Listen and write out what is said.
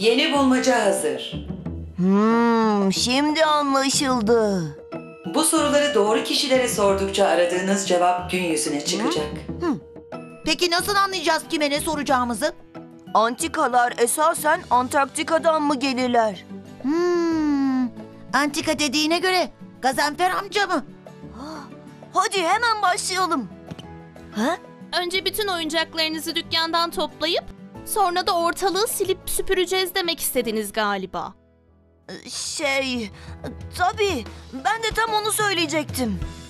Yeni bulmaca hazır. Şimdi anlaşıldı. Bu soruları doğru kişilere sordukça aradığınız cevap gün yüzüne çıkacak. Peki nasıl anlayacağız kime ne soracağımızı? Antikalar esasen Antarktika'dan mı gelirler? Antika dediğine göre Gazanfer amca mı? Hadi hemen başlayalım. Önce bütün oyuncaklarınızı dükkandan toplayıp sonra da ortalığı silip süpüreceğiz demek istediniz galiba. Tabii ben de tam onu söyleyecektim.